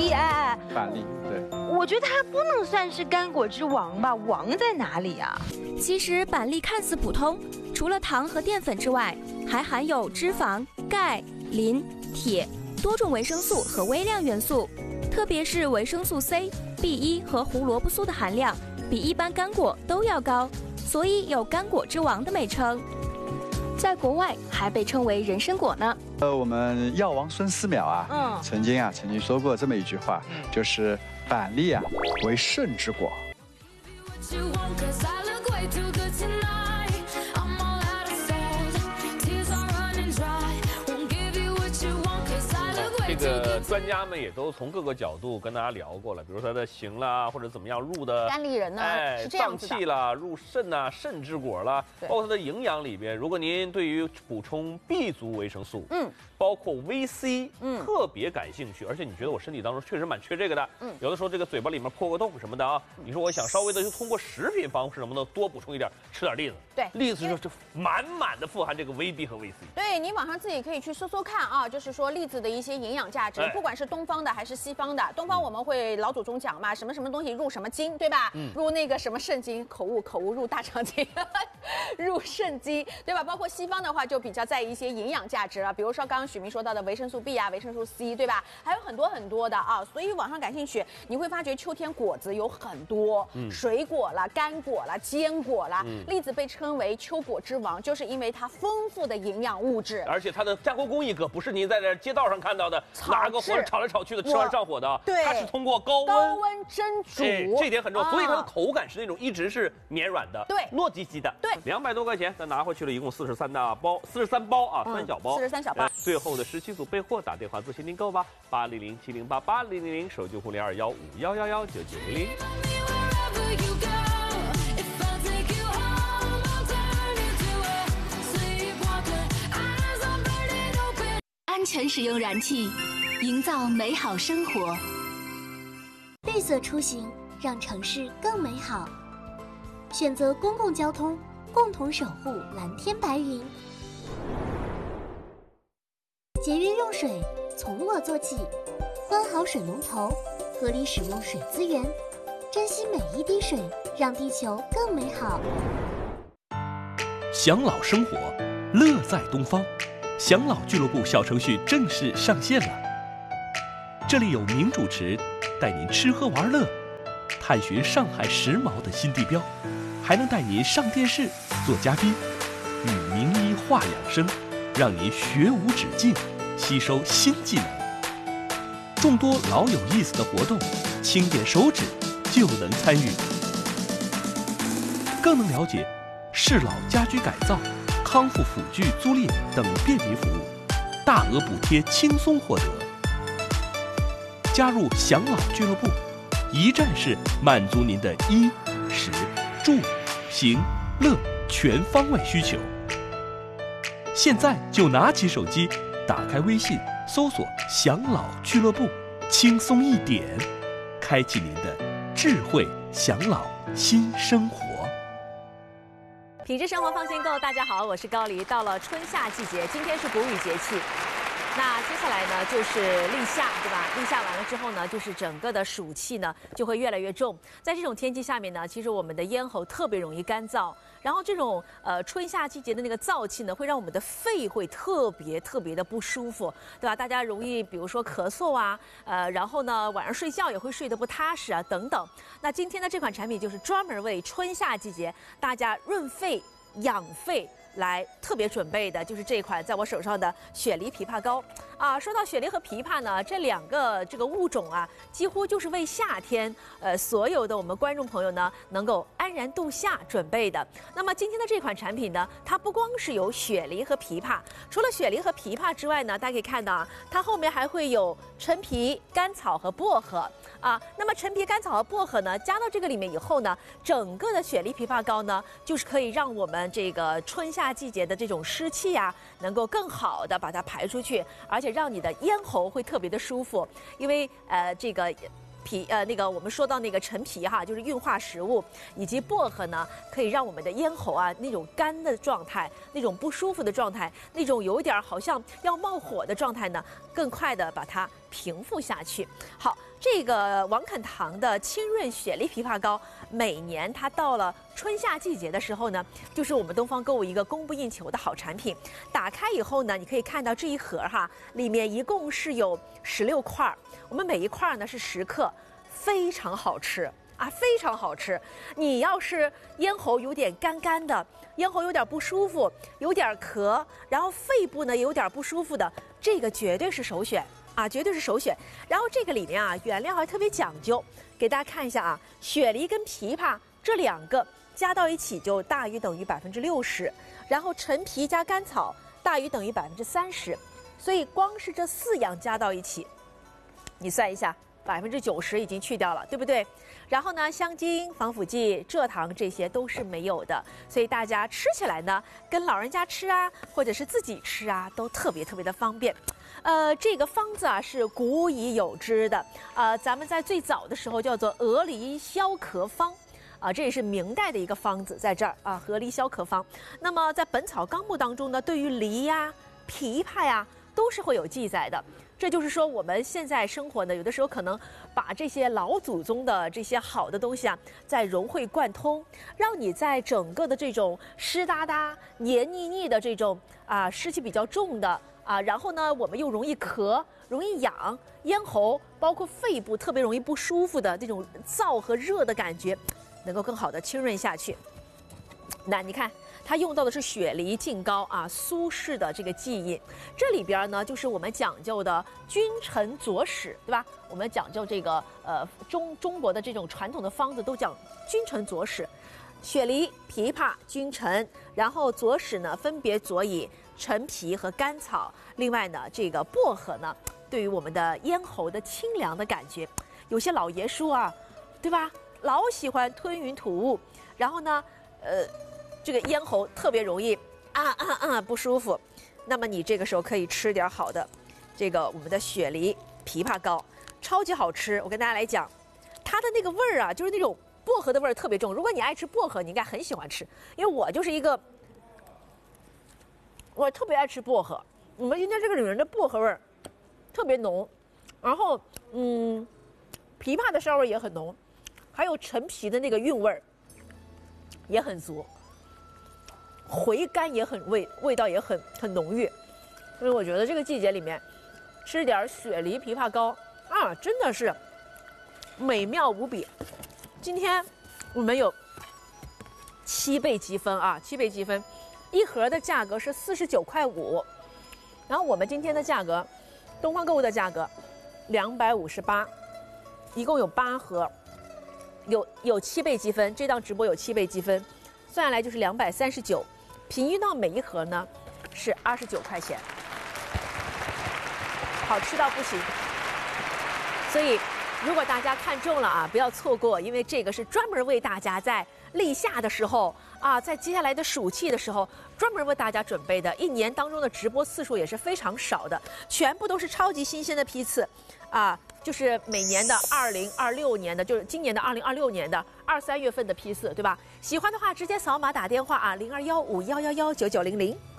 利， 板栗，对。 我觉得它不能算是干果之王吧？王在哪里啊？ 其实板栗看似普通，除了糖和淀粉之外，还含有脂肪、钙、磷、铁多种维生素和微量元素，特别是维生素 C、B1 和胡萝卜素的含量比一般干果都要高，所以有干果之王的美称。在国外还被称为人参果呢。 我们药王孙思邈啊，曾经说过这么一句话，就是板栗啊为肾之果。 这个专家们也都从各个角度跟大家聊过了，比如说它的形啦，或者怎么样入的单立人呢，是这样子的， 脏器啦，入肾呐，肾之果啦，包括它的营养里边，如果您对于补充 B 族维生素，包括 VC，特别感兴趣，而且你觉得我身体当中确实蛮缺这个的，有的时候这个嘴巴里面破个洞什么的啊，你说我想稍微的就通过食品方式能不能多补充一点，吃点栗子？ 对， 栗子就是满满的富含这个 VB 和 VC。 对，你网上自己可以去搜搜看啊，就是说栗子的一些营养价值，不管是东方的还是西方的。东方我们会老祖宗讲嘛，什么什么东西入什么经，对吧？入那个什么肾经，口误入大肠经，入肾经，对吧？包括西方的话就比较在意一些营养价值了，比如说刚刚许明说到的维生素 B 啊、维生素 C， 对吧？还有很多很多的啊，所以网上感兴趣，你会发觉秋天果子有很多，水果啦、干果啦、坚果啦，栗子被称为秋果之王，就是因为它丰富的营养物质， 而且它的加工工艺可不是您在这街道上看到的拿个火炒来炒去的吃完上火的， 对， 它是通过高温蒸煮， 这点很重要，所以它的口感是那种一直是绵软的， 对， 糯叽叽的， 对 ，200多块钱，咱拿回去了，一共43包啊，3小包 ，43小包。 最后的17组备货，打电话咨询订购吧，800-708-8000，手机互联215-111-9900。 安全使用燃气，营造美好生活。 绿色出行，让城市更美好。选择公共交通，共同守护蓝天白云。节约用水，从我做起。关好水龙头，合理使用水资源，珍惜每一滴水，让地球更美好。 享老生活，乐在东方。享老俱乐部小程序正式上线了，这里有名主持带您吃喝玩乐，探寻上海时髦的新地标，还能带您上电视做嘉宾，与名医话养生，让您学无止境，吸收新技能。众多老有意思的活动，轻点手指就能参与，更能了解适老家居改造、康复辅具租赁等便民服务，大额补贴轻松获得。加入享老俱乐部，一站式满足您的衣、食、住、行、乐全方位需求。现在就拿起手机，打开微信，搜索“享老俱乐部”，轻松一点，开启您的智慧享老新生活。 品质生活放心购，大家好，我是高黎。到了春夏季节，今天是谷雨节气，那接下来呢就是立夏，对吧？立夏完了之后呢，就是整个的暑气呢就会越来越重。在这种天气下面呢，其实我们的咽喉特别容易干燥，然后这种春夏季节的那个燥气呢，会让我们的肺会特别的不舒服，对吧？大家容易比如说咳嗽啊，然后呢晚上睡觉也会睡得不踏实啊等等。那今天的这款产品就是专门为春夏季节大家润肺养肺来特别准备的，就是这款在我手上的雪梨枇杷膏啊。说到雪梨和枇杷呢，这两个这个物种啊，几乎就是为夏天所有的我们观众朋友呢能够安然度夏准备的。那么今天的这款产品呢，它不光是有雪梨和枇杷，除了雪梨和枇杷之外呢，大家可以看到啊，它后面还会有陈皮、甘草和薄荷啊。那么陈皮、甘草和薄荷呢，加到这个里面以后呢，整个的雪梨枇杷膏呢，就是可以让我们这个春夏季节的这种湿气呀，能够更好的把它排出去，而且让你的咽喉会特别的舒服。因为这个那个我们说到那个陈皮哈，就是运化食物，以及薄荷呢，可以让我们的咽喉啊那种干的状态，那种不舒服的状态，那种有点好像要冒火的状态呢，更快的把它平复下去。好，这个王肯堂的清润雪梨枇杷膏，每年它到了春夏季节的时候呢，就是我们东方购物一个供不应求的好产品。打开以后呢，你可以看到这一盒哈，里面一共是有16块，我们每一块呢是10克，非常好吃。啊，非常好吃。你要是咽喉有点干干的，咽喉有点不舒服，有点咳，然后肺部呢也有点不舒服的，这个绝对是首选啊，绝对是首选。然后这个里面啊，原料还特别讲究，给大家看一下啊，雪梨跟枇杷这2个加到一起就大于等于60%，然后陈皮加甘草大于等于30%，所以光是这4样加到一起，你算一下。90%已经去掉了，对不对？然后呢，香精、防腐剂、蔗糖这些都是没有的，所以大家吃起来呢，跟老人家吃啊，或者是自己吃啊，都特别的方便。这个方子啊是古已有之的，咱们在最早的时候叫做鹅梨消咳方。这也是明代的一个方子，在这儿啊，鹅梨消咳方。那么在《本草纲目》当中呢，对于梨呀、枇杷呀，都是会有记载的。这就是说，我们现在生活呢，有的时候可能把这些老祖宗的这些好的东西啊，再融会贯通，让你在整个的这种湿哒哒、黏腻腻的这种湿气比较重的然后呢，我们又容易咳、容易痒，咽喉包括肺部特别容易不舒服的这种燥和热的感觉，能够更好的清润下去。那你看。它用到的是雪梨净膏苏轼的这个记印，这里边呢就是我们讲究的君臣佐使，对吧？我们讲究这个中国的这种传统的方子都讲君臣佐使，雪梨、枇杷、君臣，然后佐使呢分别佐以陈皮和甘草，另外呢这个薄荷呢，对于我们的咽喉的清凉的感觉，有些老爷叔啊，对吧？老喜欢吞云吐雾，然后呢，这个咽喉特别容易不舒服，那么你这个时候可以吃点好的，这个我们的雪梨枇杷膏，超级好吃。我跟大家来讲，它的那个味儿啊，就是那种薄荷的味儿特别重。如果你爱吃薄荷，你应该很喜欢吃，因为我就是我特别爱吃薄荷。我们今天这个里面的薄荷味儿特别浓，然后枇杷的膻味也很浓，还有陈皮的那个韵味儿也很足。回甘也很味道也很浓郁，所以我觉得这个季节里面吃点雪梨枇杷膏真的是美妙无比。今天我们有7倍积分7倍积分，一盒的价格是49.5块，然后我们今天的价格，东方购物的价格258，一共有8盒，有7倍积分，这档直播有7倍积分，算下来就是239。平均到每一盒呢是29块钱，好吃到不行。所以如果大家看中了不要错过，因为这个是专门为大家在立夏的时候在接下来的暑气的时候专门为大家准备的，一年当中的直播次数也是非常少的，全部都是超级新鲜的批次就是每年的2026年的，就是今年的2026年的2、3月份的批次，对吧？喜欢的话直接扫码打电话0215111990。